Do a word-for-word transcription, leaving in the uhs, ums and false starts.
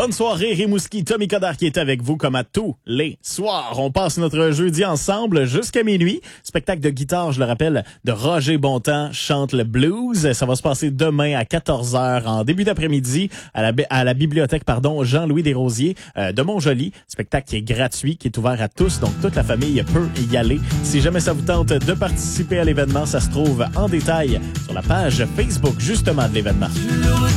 Bonne soirée, Rimouski. Tommy Coderre qui est avec vous comme à tous les soirs. On passe notre jeudi ensemble jusqu'à minuit. Spectacle de guitare, je le rappelle, de Roger Bontemps chante le blues. Ça va se passer demain à quatorze heures en début d'après-midi à la, à la bibliothèque pardon Jean-Louis Desrosiers euh, de Montjoly. Spectacle qui est gratuit, qui est ouvert à tous, donc toute la famille peut y aller. Si jamais ça vous tente de participer à l'événement, ça se trouve en détail sur la page Facebook justement de l'événement.